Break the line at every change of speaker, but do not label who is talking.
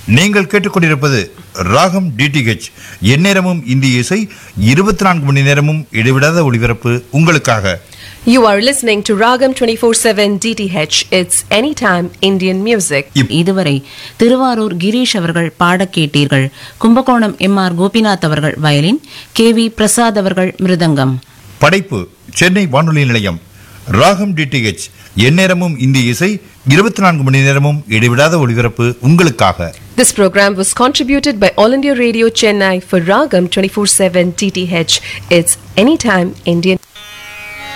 நீங்கள் கேட்டுக்கொண்டிருப்பது ராகம் டிடிஹெச். எந்நேரமும் இந்திய இசை, 24 மணி நேரமும் இடைவிடாத ஒளிபரப்பு உங்களுக்காக.
You are listening to Ragam 24/7 DTH. It's anytime Indian music.
இதுவரை திருவாரூர் கிரீஷ் அவர்கள் பாடக் கேட்டீர்கள். கும்பகோணம் MR கோபிநாத் அவர்கள் வயலின், KV பிரசாத் அவர்கள் மிருதங்கம்.
படைப்பு சென்னை வானொலி நிலையம். ராகம் டிடிஹெச், எந்நேரமும் இந்திய இசை, 24 மணி நேரமும் இடைவிடாத ஒளிபரப்பு உங்களுக்காக.
This program was contributed by All India Radio Chennai for Ragam 24/7 DTH. It's anytime Indian